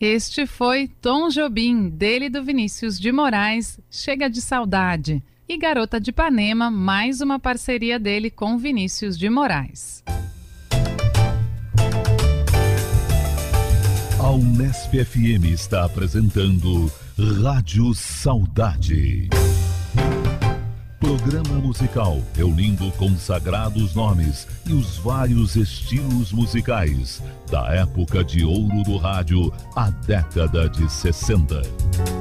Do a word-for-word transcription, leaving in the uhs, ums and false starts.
Este foi Tom Jobim, dele e do Vinícius de Moraes, Chega de Saudade. E Garota de Ipanema, mais uma parceria dele com Vinícius de Moraes. A Unesp F M está apresentando Rádio Saudade. Programa musical reunindo consagrados nomes e os vários estilos musicais da época de ouro do rádio, a década de sessenta.